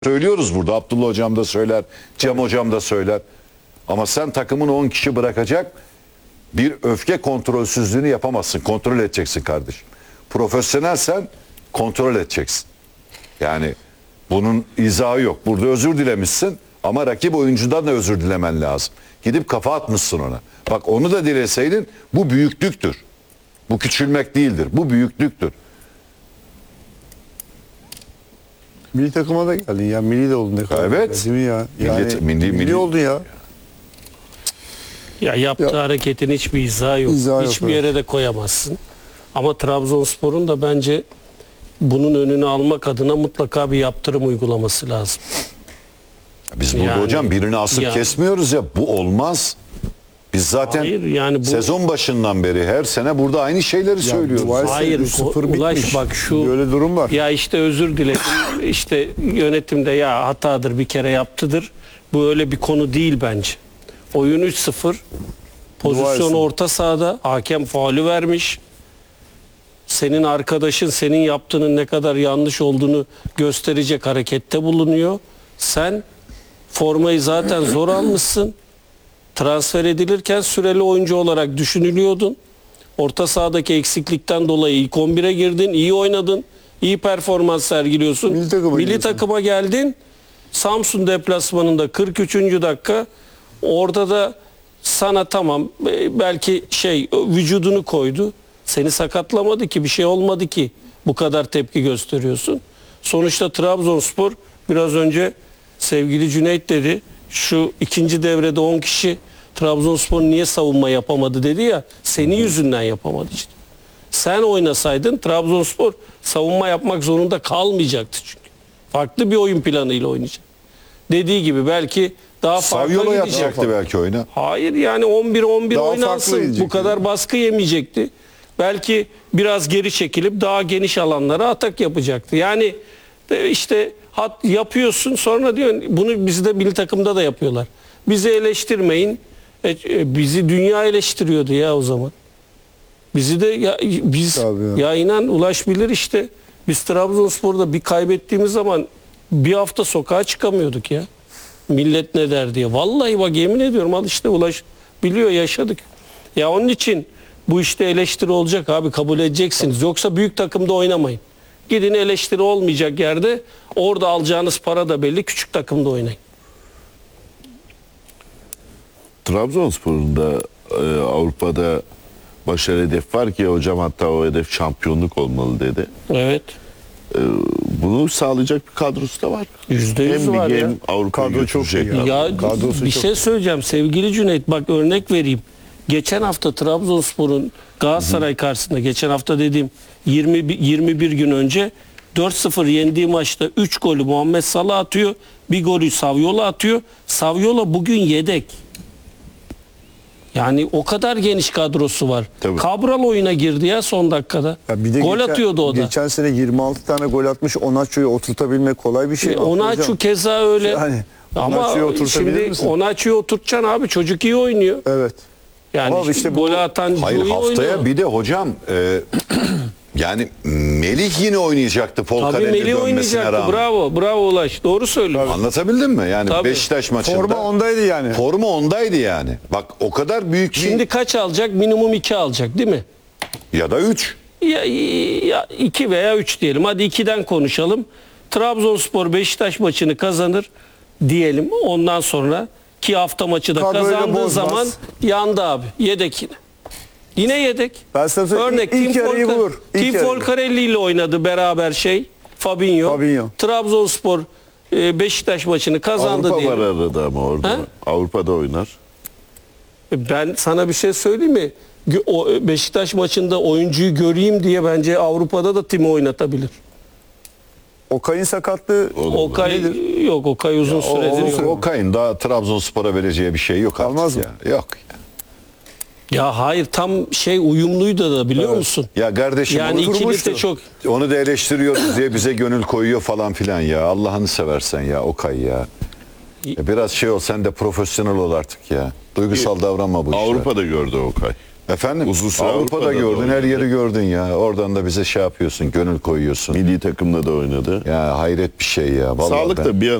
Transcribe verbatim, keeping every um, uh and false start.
Söylüyoruz burada. Abdullah hocam da söyler, Cem hocam da söyler. Ama sen takımın on kişi bırakacak bir öfke kontrolsüzlüğünü yapamazsın. Kontrol edeceksin kardeşim. Profesyonelsen kontrol edeceksin. Yani bunun izahı yok. Burada özür dilemişsin ama rakip oyuncudan da özür dilemen lazım. Gidip kafa atmışsın ona. Bak onu da dileseydin, bu büyüklüktür. Bu küçülmek değildir. Bu büyüklüktür. Milli takıma da geldin ya. Milli de oldun ne kadar. Evet. Değil mi ya? Yani Milli- milli- milli, milli- oldun ya. Ya yaptığı Ya. hareketin hiçbir izahı yok. İzahı yok, Hiçbir evet. yere de koyamazsın. Ama Trabzonspor'un da bence bunun önünü almak adına mutlaka bir yaptırım uygulaması lazım. Biz burada Yani- hocam birini asıp yani- kesmiyoruz ya. Bu olmaz. Biz zaten Hayır, yani bu- sezon başından beri her sene burada aynı şeyleri söylüyoruz. Dua etsin, Hayır, üç sıfır o- Ulaş bitmiş. bak şu- Böyle durum var. Ya işte özür diledim. İşte yönetimde ya hatadır, bir kere yaptıdır. Bu öyle bir konu değil bence. Oyun üç sıfır. Dua Pozisyon etsin. orta sahada. Hakem faulü vermiş. Senin arkadaşın senin yaptığının ne kadar yanlış olduğunu gösterecek harekette bulunuyor. Sen formayı zaten zor almışsın. Transfer edilirken süreli oyuncu olarak düşünülüyordun. Orta sahadaki eksiklikten dolayı ilk on bire girdin, iyi oynadın, iyi performans sergiliyorsun. Milli takıma Milli gidiyorsun. takıma geldin. Samsun deplasmanında kırk üçüncü dakika orada da sana tamam e, belki şey vücudunu koydu. Seni sakatlamadı ki, bir şey olmadı ki bu kadar tepki gösteriyorsun. Sonuçta Trabzonspor biraz önce sevgili Cüneyt dedi. Şu ikinci devrede on kişi Trabzonspor niye savunma yapamadı dedi ya. Senin yüzünden yapamadı işte. Sen oynasaydın Trabzonspor savunma yapmak zorunda kalmayacaktı çünkü. Farklı bir oyun planıyla oynayacak. Dediği gibi belki daha farklı Saviola gidecek. yapacaktı belki oyuna. Hayır yani on bir on bir Daha farklı oynansın. gidecek Bu kadar baskı yemeyecekti. Belki biraz geri çekilip daha geniş alanlara atak yapacaktı. Yani e, işte hat yapıyorsun sonra diyor bunu bizde milli takımda da yapıyorlar. Bizi eleştirmeyin. E, e, bizi dünya eleştiriyordu ya o zaman. Bizi de ya, biz Tabii ya. ya inan Ulaş bilir işte. Biz Trabzonspor'da bir kaybettiğimiz zaman bir hafta sokağa çıkamıyorduk ya. Millet ne der diye. Vallahi bak yemin ediyorum al işte Ulaş biliyor, yaşadık. Ya onun için bu işte eleştiri olacak abi, kabul edeceksiniz. Yoksa büyük takımda oynamayın. Gidin eleştiri olmayacak yerde, orada alacağınız para da belli, küçük takımda oynayın. Trabzonspor'un da e, Avrupa'da başarı hedef var ki hocam, hatta o hedef şampiyonluk olmalı dedi. Evet. E, bunu sağlayacak bir kadrosu da var. Yüzde yüz Hem var ligi ya. hem Avrupa'yı Kadro çok götürecek. iyi ya. Ya Kadrosu bir çok- şey söyleyeceğim sevgili Cüneyt, bak örnek vereyim. Geçen hafta Trabzonspor'un Galatasaray karşısında, geçen hafta dediğim yirmi yirmi bir gün önce dört sıfır yendiği maçta üç golü Muhammed Salah atıyor. Bir golü Saviola atıyor. Saviola bugün yedek. Yani o kadar geniş kadrosu var. Tabii. Cabral oyuna girdi ya son dakikada. Ya bir de Gol geçen, atıyordu o da. Geçen sene yirmi altı tane gol atmış. Onaçu'yu oturtabilmek kolay bir şey. E, Onaçu Hocam. keza öyle. Yani Ama Onaçu'yu oturtabilir şimdi misin? Onaçu'yu oturtacaksın abi, çocuk iyi oynuyor. Evet. Yani Ama işte işte bu- golü atan Hayır, iyi haftaya oynuyor. bir de hocam e, yani Melih yine oynayacaktı Tabii Polkarelli Melih dönmesine oynayacaktı. rağmen. Bravo. Bravo Ulaş. Doğru söylüyorsun. Anlatabildim mi? Yani Tabii. Beşiktaş maçında Forma ondaydı yani. forma ondaydı yani. Bak o kadar büyük bir Şimdi kaç alacak? Minimum iki alacak değil mi? ya da üç. Ya, ya iki veya üç diyelim. Hadi ikiden konuşalım. Trabzonspor Beşiktaş maçını kazanır diyelim. Ondan sonra ki hafta maçı da Kadroyu da kazandığı bozmaz. zaman yandı abi. Yedek yine. Yine yedek. Ben sana söyleyeyim, Örnek ilk Tim, yarıyı Folca- bulur. İlk Tim yarıyı. Folcarelli ile oynadı beraber şey. Fabinho. Fabinho. Trabzonspor e, Beşiktaş maçını kazandı Avrupa diyelim. var arada ama orada. He? Avrupa'da oynar. Ben sana bir şey söyleyeyim mi? Gö- O Beşiktaş maçında oyuncuyu göreyim diye bence Avrupa'da da Tim'i oynatabilir. Okay'ın sakatlığı Okay yok, Okay uzun O, süredir o, yok. o kayın daha Trabzonspor'a vereceği bir şey yok artık Kalmaz mı? ya. Yok. Ya hayır, tam şey uyumluydu da biliyor musun? Ya kardeşim Yani onu, ikili de kurmuştu. çok onu da eleştiriyoruz diye bize gönül koyuyor falan filan ya. Allah'ını seversen ya Okay ya. Ya biraz şey ol, sen de profesyonel ol artık ya. Duygusal davranma bu işlere. Avrupa'da gördü Okay. Efendim Uzun süre Avrupa'da, Avrupa'da da gördün, her oynadı. yeri gördün ya. Oradan da bize şey yapıyorsun, gönül koyuyorsun. Milli takımda da oynadı. Ya hayret bir şey ya. Vallahi Sağlık ben- da bir